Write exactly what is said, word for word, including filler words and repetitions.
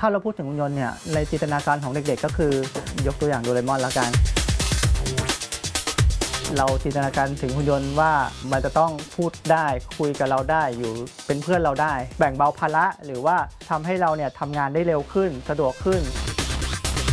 ถ้าเราพูดถึงหุ่นยนต์เนี่ยในจินตนาการของเด็กๆก็คือยกตัวอย่างโดเรมอนแล้วกันเราจินตนาการถึงหุ่นยนต์ว่ามันจะต้องพูดได้คุยกับเราได้อยู่เป็นเพื่อนเราได้แบ่งเบาภาระหรือว่าทำให้เราเนี่ยทำงานได้เร็วขึ้นสะดวกขึ้น